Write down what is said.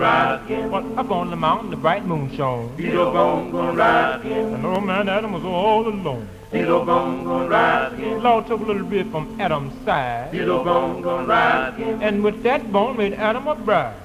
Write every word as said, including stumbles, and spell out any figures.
ride again. Well, up on the mountain, the bright moon shone. Beetle Bone gonna ride again. And old man Adam was all alone. Beetle Bone gonna ride again. Lord took a little bit from Adam's side. Beetle Bone gonna ride again. And with that bone made Adam a bride.